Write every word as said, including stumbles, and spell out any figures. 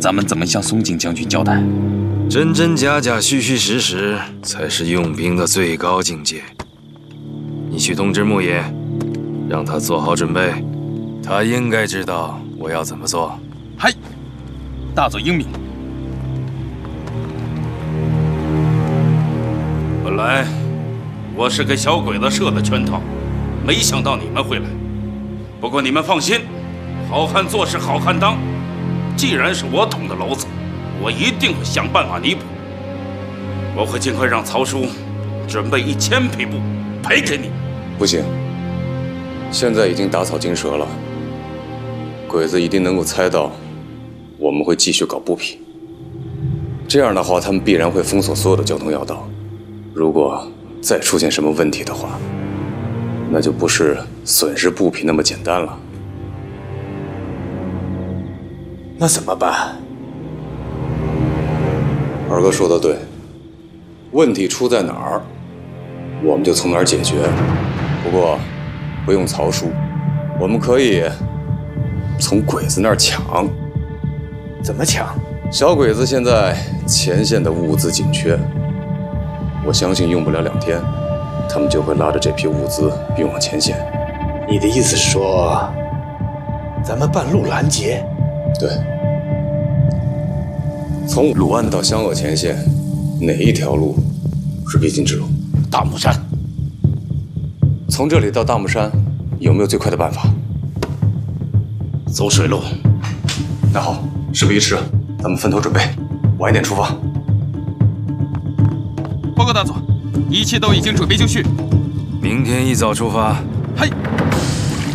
咱们怎么向松井将军交代？ 真真假假、虚虚实实，才是用兵的最高境界。你去通知牧野，让他做好准备。他应该知道我要怎么做。 嗨，大佐英明。 本来我是给小鬼子设的圈套，没想到你们会来。不过你们放心，好汉做事好汉当。既然是我捅的娄子，我一定会想办法弥补。我会尽快让曹叔准备一千匹布赔给你。 不行，现在已经打草惊蛇了。鬼子一定能够猜到我们会继续搞布匹，这样的话，他们必然会封锁所有的交通要道。如果再出现什么问题的话，那就不是损失布匹那么简单了。 那怎么办？ 二哥说的对，问题出在哪儿，我们就从哪儿解决。不过，不用曹叔，我们可以从鬼子那儿抢。 怎么抢？ 小鬼子现在前线的物资紧缺，我相信用不了两天，他们就会拉着这批物资运往前线。 你的意思是说，咱们半路拦截？ 对。从鲁安到湘鄂前线，哪一条路是必经之路？ 大木山。 从这里到大木山，有没有最快的办法？ 走水路。 那好，事不宜迟，咱们分头准备，晚一点出发。 报告大佐，一切都已经准备就绪。 明天一早出发。 嗨。